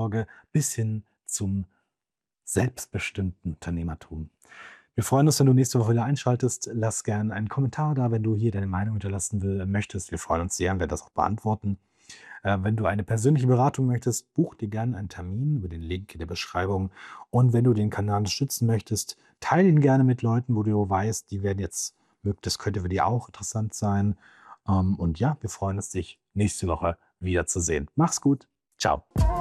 Selbstfürsorge bis hin zum selbstbestimmten Unternehmertum. Wir freuen uns, wenn du nächste Woche wieder einschaltest. Lass gerne einen Kommentar da, wenn du hier deine Meinung hinterlassen möchtest. Wir freuen uns sehr und werden das auch beantworten. Wenn du eine persönliche Beratung möchtest, buch dir gerne einen Termin über den Link in der Beschreibung. Und wenn du den Kanal unterstützen möchtest, teile ihn gerne mit Leuten, wo du weißt, die werden jetzt, das könnte für die auch interessant sein. Und ja, wir freuen uns, dich nächste Woche wiederzusehen. Mach's gut. Ciao.